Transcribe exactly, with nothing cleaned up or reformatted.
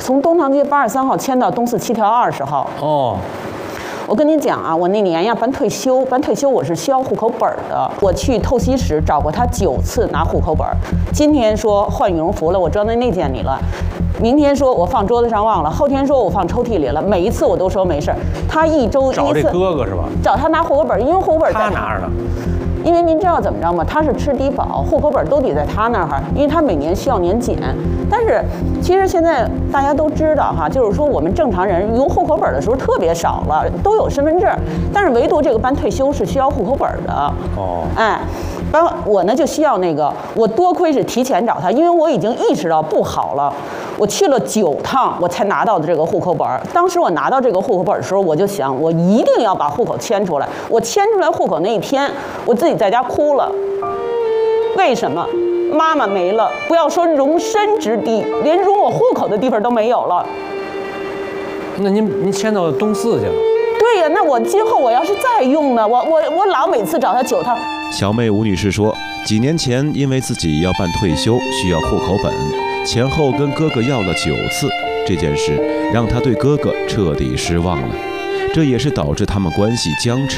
从东塘街八十三号迁到东四七条二十号。 哦。 我跟你讲啊，我那年呀办退休，办退休我是需要户口本的。我去透析室找过他九次拿户口本。今天说换羽绒服了，我装在那件里了。明天说我放桌子上忘了，后天说我放抽屉里了。每一次我都说没事。他一周一次。 找这哥哥是吧？ 找他拿户口本，因为户口本在他拿着呢。 因为您知道怎么着吗？他是吃低保，户口本都得在他那儿，因为他每年需要年检。但是其实现在大家都知道哈，就是说我们正常人用户口本的时候特别少了，都有身份证，但是唯独这个办退休是需要户口本的。 哦， 哎，完我呢就需要那个，我多亏是提前找他，因为我已经意识到不好了。我去了九趟，我才拿到的这个户口本。当时我拿到这个户口本的时候，我就想，我一定要把户口迁出来。我迁出来户口那一天，我自己在家哭了。为什么？妈妈没了，不要说容身之地，连容我户口的地方都没有了。 那您您迁到东四去了？ 对呀，那我今后我要是再用呢？我我我老每次找他九趟。 小妹吴女士说，几年前因为自己要办退休，需要户口本。前后跟哥哥要了九次，这件事让她对哥哥彻底失望了，这也是导致他们关系僵持